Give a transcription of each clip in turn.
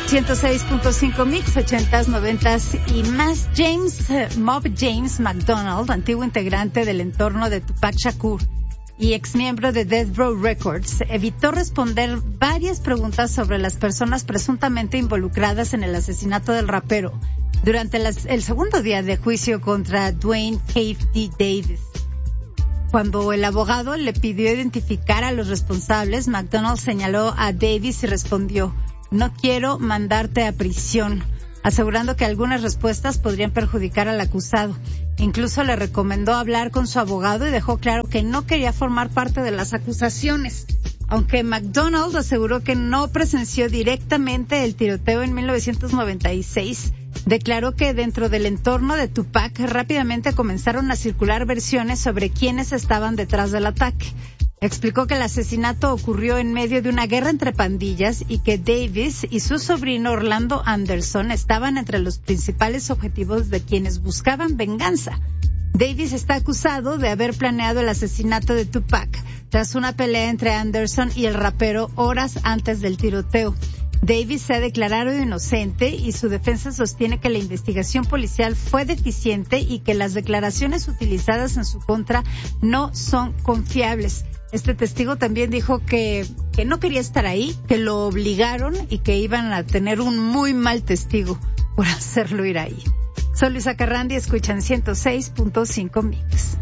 106.5 Mix, 80s, 90s y más. Mob James McDonald, antiguo integrante del entorno de Tupac Shakur y exmiembro de Death Row Records, evitó responder varias preguntas sobre las personas presuntamente involucradas en el asesinato del rapero durante el segundo día de juicio contra Dwayne K.D. Davis. Cuando el abogado le pidió identificar a los responsables, McDonald señaló a Davis y respondió: "No quiero mandarte a prisión", asegurando que algunas respuestas podrían perjudicar al acusado. Incluso le recomendó hablar con su abogado y dejó claro que no quería formar parte de las acusaciones. Aunque McDonald aseguró que no presenció directamente el tiroteo en 1996, declaró que dentro del entorno de Tupac rápidamente comenzaron a circular versiones sobre quiénes estaban detrás del ataque. Explicó que el asesinato ocurrió en medio de una guerra entre pandillas y que Davis y su sobrino Orlando Anderson estaban entre los principales objetivos de quienes buscaban venganza. Davis está acusado de haber planeado el asesinato de Tupac tras una pelea entre Anderson y el rapero horas antes del tiroteo. Davis se ha declarado inocente y su defensa sostiene que la investigación policial fue deficiente y que las declaraciones utilizadas en su contra no son confiables. Este testigo también dijo que no quería estar ahí, que lo obligaron y que iban a tener un muy mal testigo por hacerlo ir ahí. Soy Luisa Carrandi, escuchan 106.5 Mix.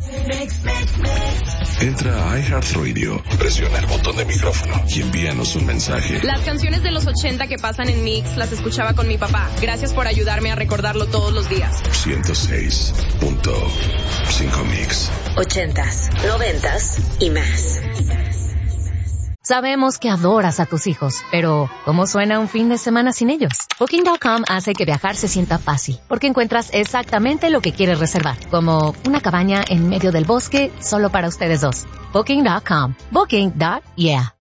Entra a iHeartRadio, presiona el botón de micrófono y envíanos un mensaje. Las canciones de los 80 que pasan en Mix las escuchaba con mi papá. Gracias por ayudarme a recordarlo todos los días. 106.5 Mix. 80s, 90s y más. Sabemos que adoras a tus hijos, pero ¿cómo suena un fin de semana sin ellos? Booking.com hace que viajar se sienta fácil, porque encuentras exactamente lo que quieres reservar, como una cabaña en medio del bosque solo para ustedes dos. Booking.com. Booking.yeah.